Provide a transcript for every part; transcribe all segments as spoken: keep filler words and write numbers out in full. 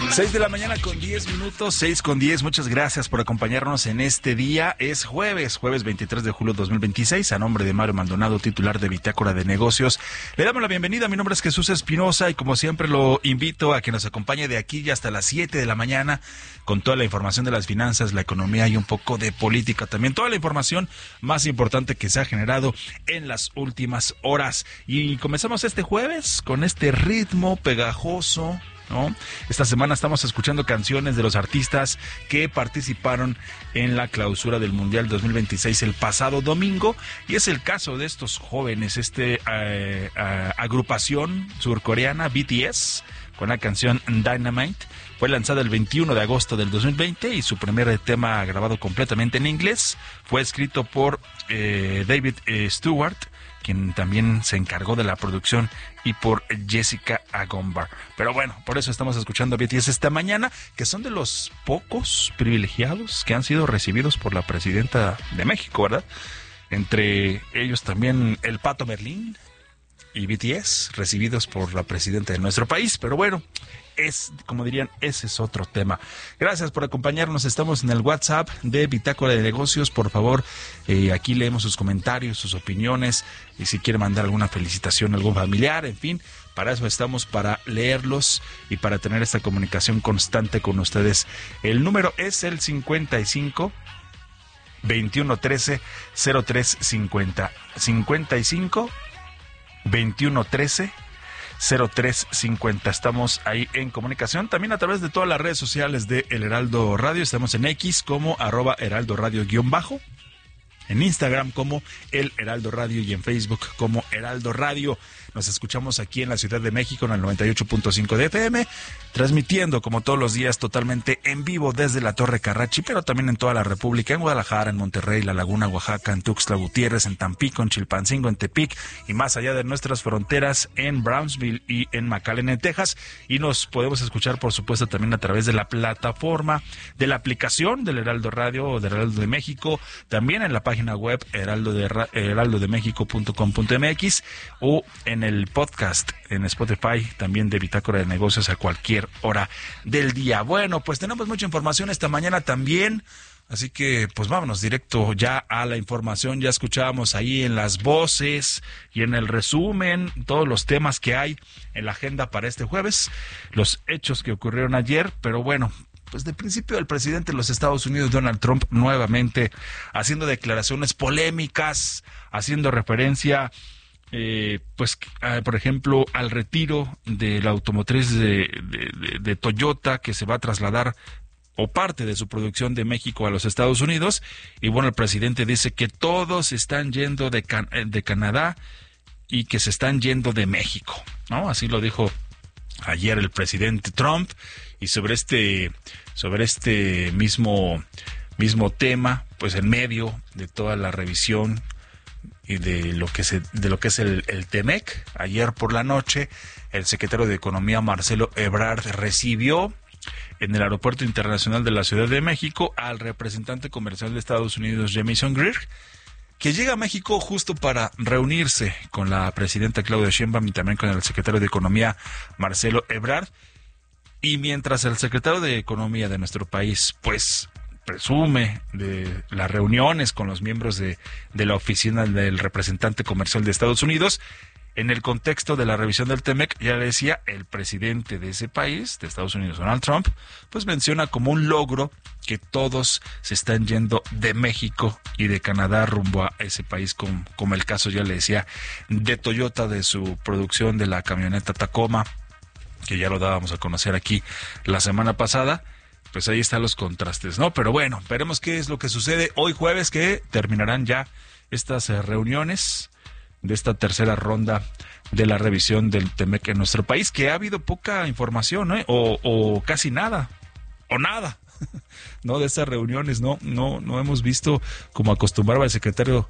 seis de la mañana con diez minutos, seis con diez. Muchas gracias por acompañarnos en este día. Es jueves, jueves veintitrés de julio de dos mil veintiséis. A nombre de Mario Maldonado, titular de Bitácora de Negocios, le damos la bienvenida. Mi nombre es Jesús Espinosa y como siempre lo invito a que nos acompañe de aquí y hasta las siete de la mañana con toda la información de las finanzas, la economía y un poco de política. También toda la información más importante que se ha generado en las últimas horas. Y comenzamos este jueves con este ritmo pegajoso, ¿no? Esta semana estamos escuchando canciones de los artistas que participaron en la clausura del Mundial dos mil veintiséis el pasado domingo, y es el caso de estos jóvenes, este eh, eh, agrupación surcoreana B T S, con la canción Dynamite. Fue lanzada el veintiuno de agosto del dos mil veinte y su primer tema, grabado completamente en inglés, fue escrito por eh, David eh, Stewart, quien también se encargó de la producción, y por Jessica Agombar. Pero bueno, por eso estamos escuchando a B T S esta mañana, que son de los pocos privilegiados que han sido recibidos por la presidenta de México, ¿verdad? Entre ellos también el Pato Merlín y B T S, recibidos por la presidenta de nuestro país. Pero bueno, es, como dirían, ese es otro tema. Gracias por acompañarnos. Estamos en el WhatsApp de Bitácora de Negocios. Por favor, eh, aquí leemos sus comentarios, sus opiniones, y si quiere mandar alguna felicitación a algún familiar, en fin, para eso estamos, para leerlos y para tener esta comunicación constante con ustedes. El número es el cincuenta y cinco, veintiuno trece, cero tres cincuenta. cincuenta y cinco, veintiuno trece, cero tres cincuenta. Estamos ahí en comunicación también a través de todas las redes sociales de El Heraldo Radio. Estamos en X como arroba Heraldo Radio guión bajo, en Instagram como El Heraldo Radio y en Facebook como Heraldo Radio. Nos escuchamos aquí en la Ciudad de México en el noventa y ocho punto cinco de F M, transmitiendo como todos los días totalmente en vivo desde la Torre Carrachi, pero también en toda la República, en Guadalajara, en Monterrey, La Laguna, Oaxaca, en Tuxtla Gutiérrez, en Tampico, en Chilpancingo, en Tepic y más allá de nuestras fronteras en Brownsville y en McAllen, en Texas. Y nos podemos escuchar, por supuesto, también a través de la plataforma, de la aplicación del Heraldo Radio o del Heraldo de México, también en la página web heraldo de heraldo de méxico punto com punto m x o en el podcast en Spotify también de Bitácora de Negocios a cualquier hora del día. Bueno, pues tenemos mucha información esta mañana también, así que pues vámonos directo ya a la información. Ya escuchábamos ahí en las voces y en el resumen todos los temas que hay en la agenda para este jueves, los hechos que ocurrieron ayer, pero bueno, pues de principio el presidente de los Estados Unidos, Donald Trump, nuevamente haciendo declaraciones polémicas, haciendo referencia Eh, pues, eh, por ejemplo, al retiro de la automotriz de, de, de, de Toyota, que se va a trasladar, o parte de su producción, de México a los Estados Unidos. Y bueno, el presidente dice que todos están yendo de, Can- de Canadá y que se están yendo de México, ¿no? Así lo dijo ayer el presidente Trump. Y sobre este, sobre este mismo, mismo tema, pues en medio de toda la revisión y de lo que se de lo que es el, el T-MEC, ayer por la noche el secretario de Economía, Marcelo Ebrard, recibió en el Aeropuerto Internacional de la Ciudad de México al representante comercial de Estados Unidos, Jamieson Greer, que llega a México justo para reunirse con la presidenta Claudia Sheinbaum y también con el secretario de Economía, Marcelo Ebrard. Y mientras el secretario de Economía de nuestro país, pues, presume de las reuniones con los miembros de, de la oficina del representante comercial de Estados Unidos, en el contexto de la revisión del T-MEC, ya le decía, el presidente de ese país, de Estados Unidos, Donald Trump, pues menciona como un logro que todos se están yendo de México y de Canadá rumbo a ese país, como, como el caso, ya le decía, de Toyota, de su producción de la camioneta Tacoma, que ya lo dábamos a conocer aquí la semana pasada. Pues ahí están los contrastes, ¿no? Pero bueno, veremos qué es lo que sucede hoy jueves, que terminarán ya estas eh, reuniones de esta tercera ronda de la revisión del T-MEC en nuestro país, que ha habido poca información, ¿eh? O, o casi nada, o nada, ¿no? De estas reuniones, no, no, no hemos visto, como acostumbraba el secretario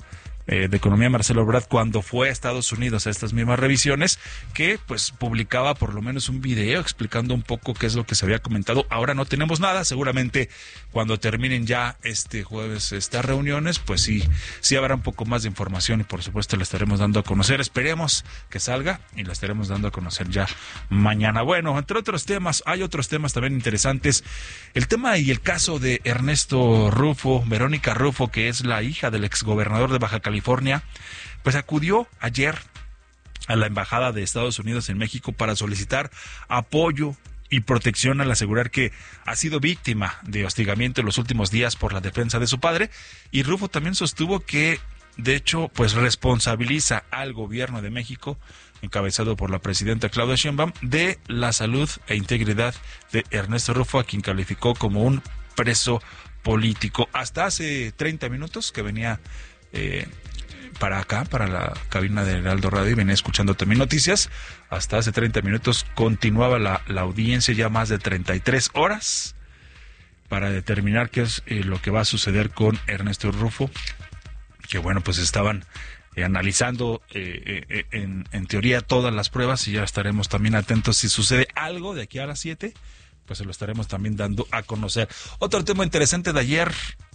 eh, de Economía, Marcelo Ebrard, cuando fue a Estados Unidos a estas mismas revisiones, que pues publicaba por lo menos un video explicando un poco qué es lo que se había comentado. Ahora no tenemos nada, seguramente cuando terminen ya este jueves estas reuniones, pues sí, sí habrá un poco más de información y por supuesto la estaremos dando a conocer. Esperemos que salga y la estaremos dando a conocer ya mañana. Bueno, entre otros temas, hay otros temas también interesantes. El tema y el caso de Ernesto Rufo, Verónica Rufo, que es la hija del exgobernador de Baja California, pues acudió ayer a la Embajada de Estados Unidos en México para solicitar apoyo y protección al asegurar que ha sido víctima de hostigamiento en los últimos días por la defensa de su padre. Y Rufo también sostuvo que, de hecho, pues responsabiliza al gobierno de México, encabezado por la presidenta Claudia Sheinbaum, de la salud e integridad de Ernesto Rufo, a quien calificó como un preso político. Hasta hace treinta minutos que venía eh, para acá, para la cabina de Heraldo Radio, y venía escuchando también noticias. Hasta hace treinta minutos continuaba la, la audiencia, ya más de treinta y tres horas, para determinar qué es eh, lo que va a suceder con Ernesto Rufo, que bueno, pues estaban eh, analizando eh, eh, en, en teoría todas las pruebas, y ya estaremos también atentos si sucede algo de aquí a las siete, pues se lo estaremos también dando a conocer. Otro tema interesante de ayer,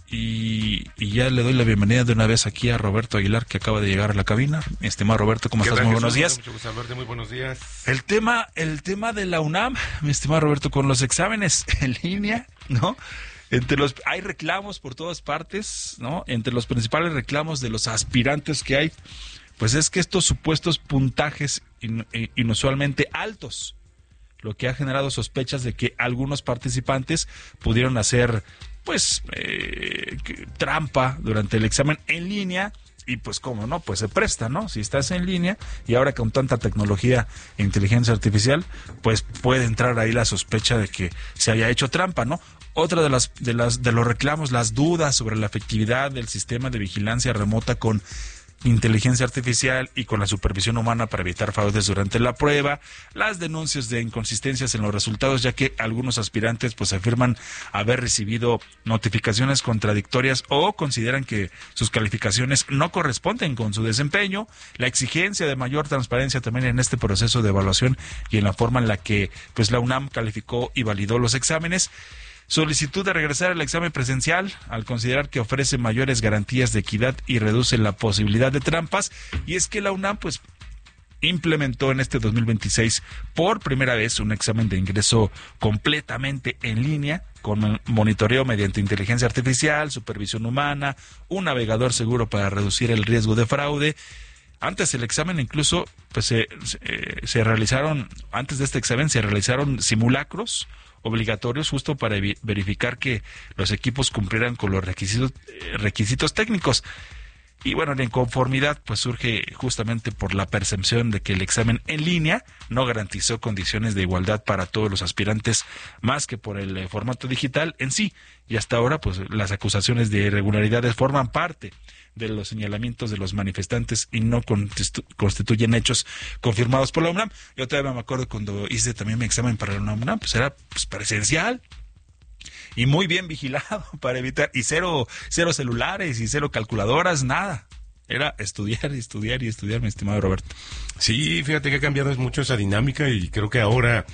y, y ya le doy la bienvenida de una vez aquí a Roberto Aguilar, que acaba de llegar a la cabina. Mi estimado Roberto, ¿cómo estás? Muy buenos días. Mucho gusto verte, muy buenos días. El tema, el tema de la UNAM, mi estimado Roberto, con los exámenes en línea, ¿no? Entre los, hay reclamos por todas partes, ¿no? Entre los principales reclamos de los aspirantes que hay, pues es que estos supuestos puntajes in, inusualmente altos, lo que ha generado sospechas de que algunos participantes pudieron hacer, pues, eh, trampa durante el examen en línea. Y pues cómo no, pues se presta, ¿no? Si estás en línea y ahora con tanta tecnología e inteligencia artificial, pues puede entrar ahí la sospecha de que se haya hecho trampa, ¿no? Otra de las de las de los reclamos, las dudas sobre la efectividad del sistema de vigilancia remota con inteligencia artificial y con la supervisión humana para evitar fraudes durante la prueba, las denuncias de inconsistencias en los resultados, ya que algunos aspirantes pues afirman haber recibido notificaciones contradictorias o consideran que sus calificaciones no corresponden con su desempeño, la exigencia de mayor transparencia también en este proceso de evaluación y en la forma en la que pues la UNAM calificó y validó los exámenes. Solicitud de regresar al examen presencial al considerar que ofrece mayores garantías de equidad y reduce la posibilidad de trampas. Y es que la UNAM pues implementó en este dos mil veintiséis por primera vez un examen de ingreso completamente en línea, con monitoreo mediante inteligencia artificial, supervisión humana, un navegador seguro para reducir el riesgo de fraude. Antes el examen incluso pues se, se, se realizaron, antes de este examen se realizaron simulacros obligatorios justo para verificar que los equipos cumplieran con los requisitos requisitos técnicos. Y bueno, la inconformidad pues surge justamente por la percepción de que el examen en línea no garantizó condiciones de igualdad para todos los aspirantes, más que por el eh, formato digital en sí. Y hasta ahora pues las acusaciones de irregularidades forman parte de los señalamientos de los manifestantes y no constituyen hechos confirmados por la UNAM. Yo todavía me acuerdo cuando hice también mi examen para la UNAM, pues era pues, presencial y muy bien vigilado para evitar, y cero, cero celulares y cero calculadoras, nada. Era estudiar y estudiar y estudiar, mi estimado Roberto. Sí, fíjate que ha cambiado mucho esa dinámica y creo que ahora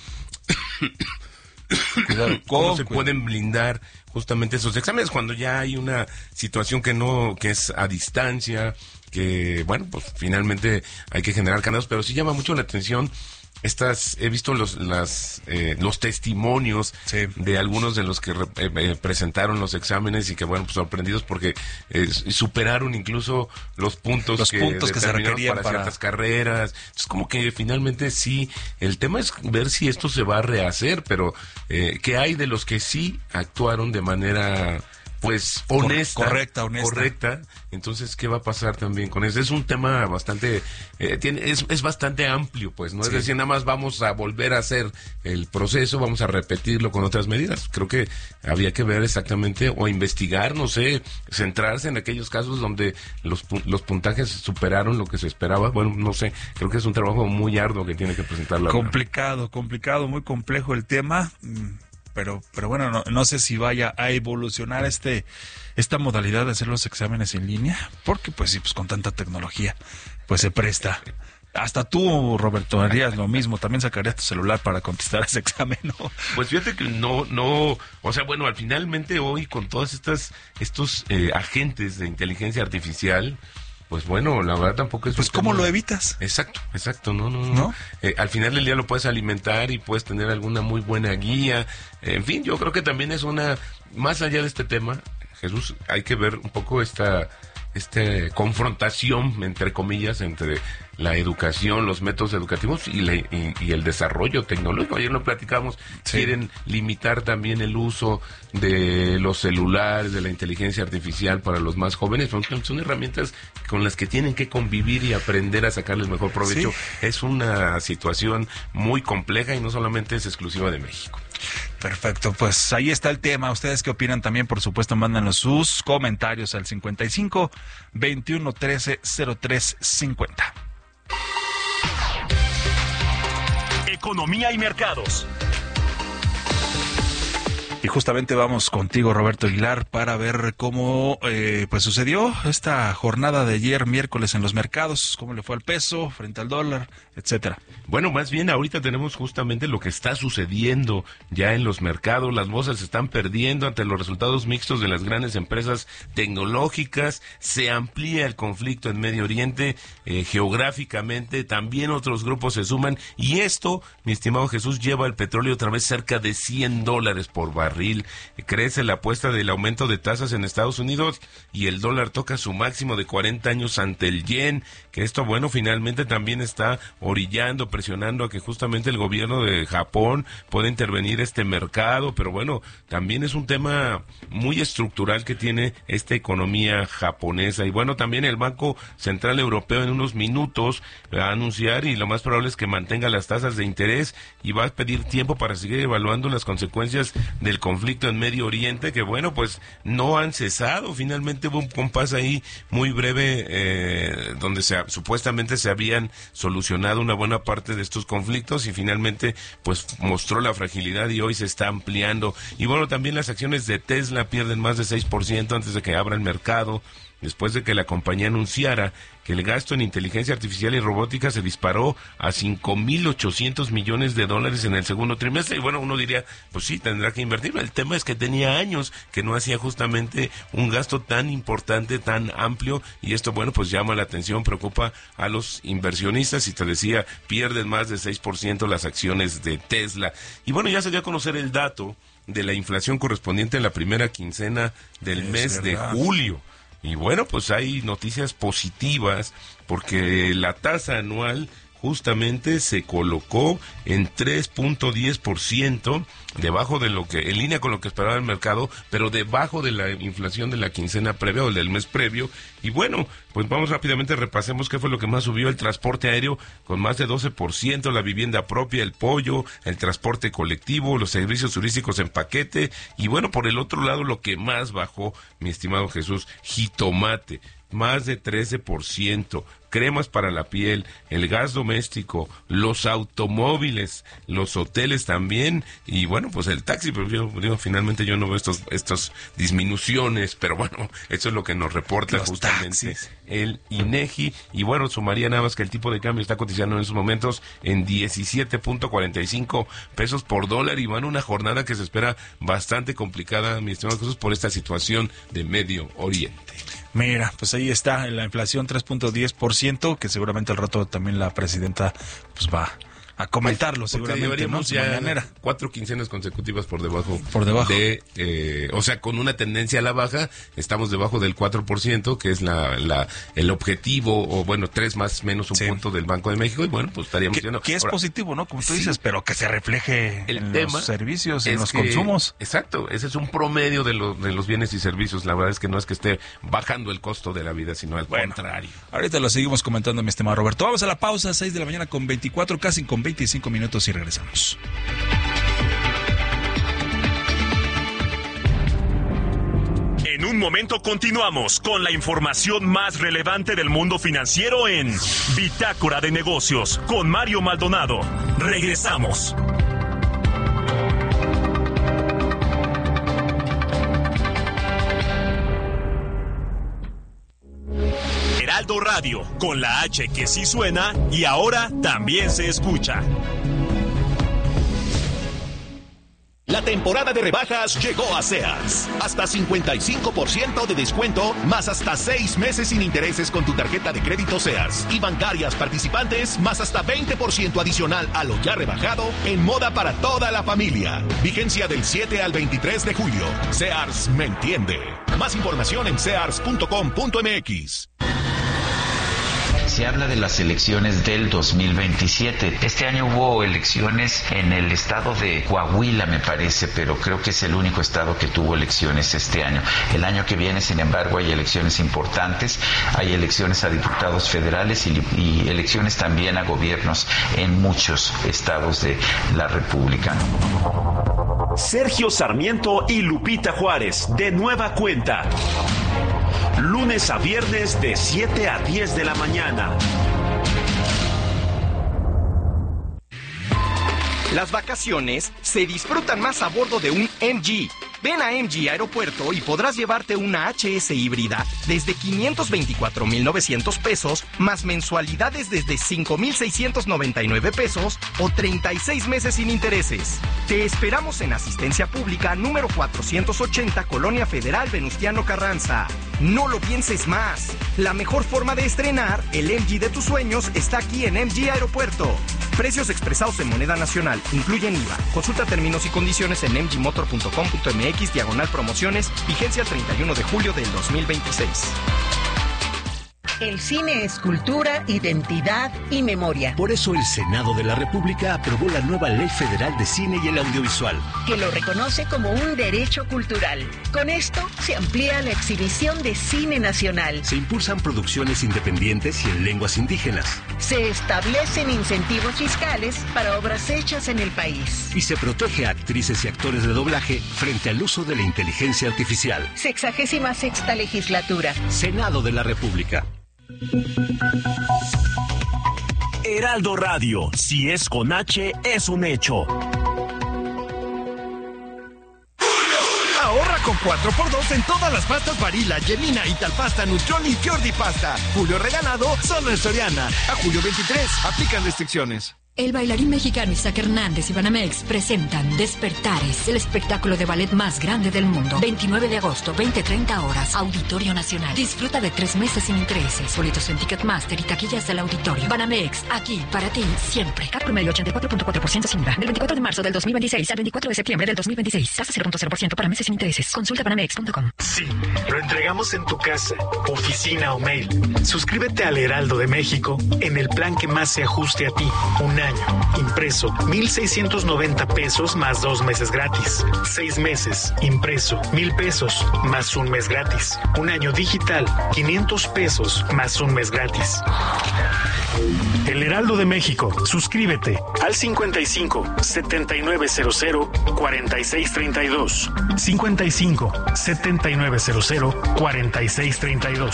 cuidado, cómo se pueden blindar justamente esos exámenes cuando ya hay una situación que no, que es a distancia, que bueno, pues finalmente hay que generar candados, pero sí llama mucho la atención estas, he visto los las eh, los testimonios sí. de algunos de los que re, eh, presentaron los exámenes y que bueno, pues sorprendidos porque eh, superaron incluso los puntos los que, puntos que se requerían para, para ciertas carreras. Entonces como que finalmente sí, el tema es ver si esto se va a rehacer, pero eh, ¿qué hay de los que sí actuaron de manera pues honesta, correcta, honesta. correcta? Entonces, ¿qué va a pasar también con eso? Es un tema bastante, eh, tiene, es, es bastante amplio, pues, ¿no? Sí. Es decir, nada más vamos a volver a hacer el proceso, vamos a repetirlo con otras medidas. Creo que había que ver exactamente, o investigar, no sé, centrarse en aquellos casos donde los, los puntajes superaron lo que se esperaba. Bueno, no sé, creo que es un trabajo muy arduo que tiene que presentar la Complicado, complicado, muy complejo el tema. pero, pero bueno, no, no sé si vaya a evolucionar este, esta modalidad de hacer los exámenes en línea, porque pues sí, pues con tanta tecnología, pues se presta. Hasta tú, Roberto, harías lo mismo, también sacarías tu celular para contestar ese examen, ¿no? Pues fíjate que no, no, o sea, bueno, al finalmente hoy con todas estas, estos eh, agentes de inteligencia artificial, pues bueno, la verdad tampoco es... Pues ¿cómo tema... lo evitas? Exacto, exacto, no, no, no. ¿No? Eh, al final del día lo puedes alimentar y puedes tener alguna muy buena guía. Eh, en fin, yo creo que también es una, más allá de este tema, Jesús, hay que ver un poco esta... esta confrontación, entre comillas, entre la educación, los métodos educativos y, la, y, y el desarrollo tecnológico. Ayer lo platicamos, sí. Quieren limitar también el uso de los celulares, de la inteligencia artificial para los más jóvenes. Son, son herramientas con las que tienen que convivir y aprender a sacarles mejor provecho. Sí. Es una situación muy compleja y no solamente es exclusiva de México. Perfecto, pues ahí está el tema. ¿Ustedes qué opinan? También, por supuesto, mándanos sus comentarios al cincuenta y cinco, veintiuno, trece, cero tres cincuenta. Economía y mercados. Y justamente vamos contigo, Roberto Aguilar, para ver cómo eh, pues sucedió esta jornada de ayer miércoles en los mercados, cómo le fue al peso frente al dólar, etcétera. Bueno, más bien ahorita tenemos justamente lo que está sucediendo ya en los mercados. Las bolsas se están perdiendo ante los resultados mixtos de las grandes empresas tecnológicas. Se amplía el conflicto en Medio Oriente, eh, geográficamente también otros grupos se suman y esto, mi estimado Jesús, lleva el petróleo otra vez cerca de cien dólares por barril. Crece la apuesta del aumento de tasas en Estados Unidos y el dólar toca su máximo de cuarenta años ante el yen, que esto, bueno, finalmente también está orillando, presionando a que justamente el gobierno de Japón pueda intervenir este mercado, pero bueno, también es un tema muy estructural que tiene esta economía japonesa. Y bueno, también el Banco Central Europeo en unos minutos va a anunciar y lo más probable es que mantenga las tasas de interés y va a pedir tiempo para seguir evaluando las consecuencias del conflicto en Medio Oriente, que bueno, pues no han cesado. Finalmente hubo un compás ahí muy breve eh, donde se, supuestamente se habían solucionado una buena parte de estos conflictos y finalmente pues mostró la fragilidad y hoy se está ampliando. Y bueno, también las acciones de Tesla pierden más de seis por ciento antes de que abra el mercado, después de que la compañía anunciara que el gasto en inteligencia artificial y robótica se disparó a cinco mil ochocientos millones de dólares en el segundo trimestre. Y bueno, uno diría, pues sí, tendrá que invertir. El tema es que tenía años que no hacía justamente un gasto tan importante, tan amplio, y esto, bueno, pues llama la atención, preocupa a los inversionistas, y te decía, pierden más de seis por ciento las acciones de Tesla. Y bueno, ya se dio a conocer el dato de la inflación correspondiente a la primera quincena del es mes verdad. de julio. Y bueno, pues hay noticias positivas porque la tasa anual justamente se colocó en tres punto diez por ciento, debajo de lo que, en línea con lo que esperaba el mercado, pero debajo de la inflación de la quincena previa o del mes previo. Y bueno, pues vamos rápidamente, repasemos qué fue lo que más subió. El transporte aéreo con más de doce por ciento, la vivienda propia, el pollo, el transporte colectivo, los servicios turísticos en paquete. Y bueno, por el otro lado, lo que más bajó, mi estimado Jesús, jitomate, más de trece por ciento, cremas para la piel, el gas doméstico, los automóviles, los hoteles también, y bueno, pues el taxi, pero yo digo, finalmente yo no veo estos, estos disminuciones, pero bueno, eso es lo que nos reporta los justamente taxis. El INEGI, y bueno, sumaría nada más que el tipo de cambio está cotizando en esos momentos en diecisiete punto cuarenta y cinco pesos por dólar, y bueno, una jornada que se espera bastante complicada, mi estimado Jesús, por esta situación de Medio Oriente. Mira, pues ahí está la inflación tres punto diez por ciento, que seguramente al rato también la presidenta pues va a comentarlo, pues, seguramente, ¿no? Ya mañanera. Cuatro quincenas consecutivas por debajo. Por debajo. De, eh, o sea, con una tendencia a la baja, estamos debajo del cuatro por ciento, que es la, la el objetivo, o bueno, tres más menos un sí. punto del Banco de México, y bueno, pues estaríamos que, viendo. Que es Ahora, positivo, ¿no? Como tú sí. dices, pero que se refleje el en tema los servicios, en los que, consumos. Exacto, ese es un promedio de, lo, de los bienes y servicios. La verdad es que no es que esté bajando el costo de la vida, sino al bueno, contrario. Ahorita lo seguimos comentando, mi estimado Roberto. Vamos a la pausa, seis de la mañana con veinticuatro, casi con veinticinco minutos, y regresamos. En un momento continuamos con la información más relevante del mundo financiero en Bitácora de Negocios con Mario Maldonado. Regresamos. Heraldo Radio, con la H que sí suena y ahora también se escucha. La temporada de rebajas llegó a Sears. Hasta cincuenta y cinco por ciento de descuento, más hasta seis meses sin intereses con tu tarjeta de crédito Sears. Y bancarias participantes, más hasta veinte por ciento adicional a lo ya rebajado en moda para toda la familia. Vigencia del siete al veintitrés de julio. Sears me entiende. Más información en sears punto com punto m x. Se habla de las elecciones del dos mil veintisiete. Este año hubo elecciones en el estado de Coahuila, me parece, pero creo que es el único estado que tuvo elecciones este año. El año que viene, sin embargo, hay elecciones importantes. Hay elecciones a diputados federales y, y elecciones también a gobiernos en muchos estados de la República. Sergio Sarmiento y Lupita Juárez, de nueva cuenta. Lunes a viernes de siete a diez de la mañana. Las vacaciones se disfrutan más a bordo de un M G. Ven a M G Aeropuerto y podrás llevarte una H S híbrida desde quinientos veinticuatro mil novecientos pesos, más mensualidades desde cinco mil seiscientos noventa y nueve pesos o treinta y seis meses sin intereses. Te esperamos en Asistencia Pública número cuatrocientos ochenta, Colonia Federal Venustiano Carranza. No lo pienses más. La mejor forma de estrenar el M G de tus sueños está aquí en M G Aeropuerto. Precios expresados en moneda nacional, incluyen I V A. Consulta términos y condiciones en m g motor punto com punto m x diagonal promociones, vigencia el treinta y uno de julio del dos mil veintiséis. El cine es cultura, identidad y memoria. Por eso el Senado de la República aprobó la nueva Ley Federal de Cine y el Audiovisual, que lo reconoce como un derecho cultural. Con esto se amplía la exhibición de cine nacional. Se impulsan producciones independientes y en lenguas indígenas. Se establecen incentivos fiscales para obras hechas en el país. Y se protege a actrices y actores de doblaje frente al uso de la inteligencia artificial. Sexagésima sexta legislatura. Senado de la República. Heraldo Radio, si es con H, es un hecho. Ahorra con cuatro por dos en todas las pastas Barilla, Gemina, Italpasta, Nutroli y Fiordi Pasta. Julio regalado solo en Soriana. A julio veintitrés, aplican restricciones. El bailarín mexicano Isaac Hernández y Banamex presentan Despertares, el espectáculo de ballet más grande del mundo. veintinueve de agosto, veinte treinta horas, Auditorio Nacional. Disfruta de tres meses sin intereses. Boletos en Ticketmaster y taquillas del auditorio. Banamex, aquí para ti siempre. Cap promedio ochenta y cuatro punto cuatro por ciento sin I V A. Del veinticuatro de marzo del dos mil veintiséis al veinticuatro de septiembre del dos mil veintiséis. Tasa cero punto cero por ciento para meses sin intereses. Consulta banamex punto com. Sí, lo entregamos en tu casa, oficina o mail. Suscríbete al Heraldo de México en el plan que más se ajuste a ti. Un año. Impreso, mil seiscientos noventa pesos más dos meses gratis. Seis meses. Impreso, mil pesos más un mes gratis. Un año digital, quinientos pesos más un mes gratis. El Heraldo de México. Suscríbete al cincuenta y cinco, setenta y nueve cero cero, cuarenta y seis treinta y dos. cincuenta y cinco, setenta y nueve cero cero, cuarenta y seis treinta y dos.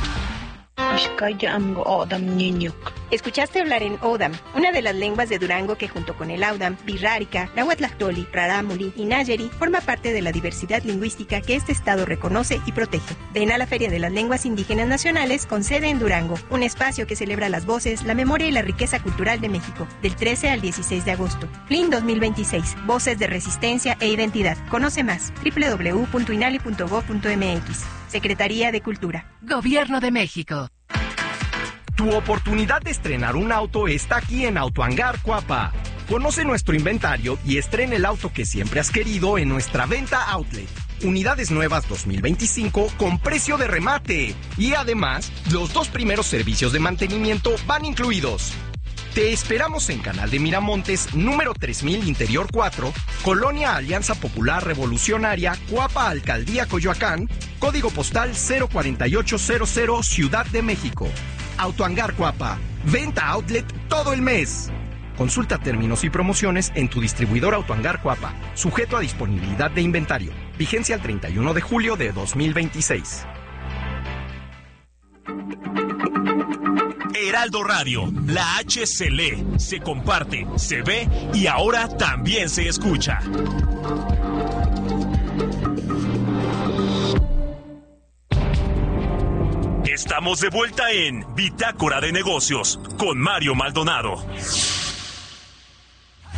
Escuchaste hablar en Odam, una de las lenguas de Durango que junto con el Audam, Pirrárica, Nahuatlactoli, Rarámuri y Nayeri forma parte de la diversidad lingüística que este estado reconoce y protege. Ven a la Feria de las Lenguas Indígenas Nacionales con sede en Durango, un espacio que celebra las voces, la memoria y la riqueza cultural de México, del trece al dieciséis de agosto. F L I N dos mil veintiséis, Voces de Resistencia e Identidad. Conoce más, doble u doble u doble u punto inali punto gob punto m x. Secretaría de Cultura. Gobierno de México. Tu oportunidad de estrenar un auto está aquí en Autohangar Cuapa. Conoce nuestro inventario y estrena el auto que siempre has querido en nuestra venta outlet. Unidades nuevas dos mil veinticinco con precio de remate. Y además, los dos primeros servicios de mantenimiento van incluidos. Te esperamos en Canal de Miramontes, número tres mil, Interior cuatro, Colonia Alianza Popular Revolucionaria, Cuapa, Alcaldía Coyoacán, código postal cero cuatro ocho cero cero, Ciudad de México. Autohangar Cuapa, venta outlet todo el mes. Consulta términos y promociones en tu distribuidor Autohangar Cuapa, sujeto a disponibilidad de inventario. Vigencia el treinta y uno de julio de dos mil veintiséis. Heraldo Radio, la H se lee, se comparte, se ve y ahora también se escucha. Estamos de vuelta en Bitácora de Negocios con Mario Maldonado.